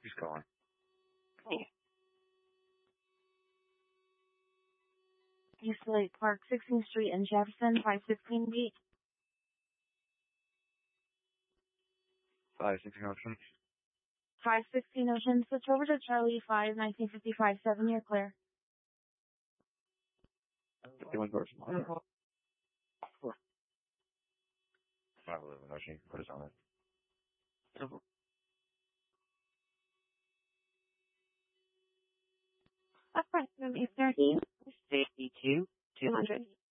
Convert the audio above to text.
Who's calling? Me. East Lake Park, 16th Street in Jefferson, 516B. 516 Ocean. 516 Ocean, switch over to Charlie 5, 1955, 7, you're clear. 51 person. 511 Ocean, put us on it. Approximately 30, 52, 200.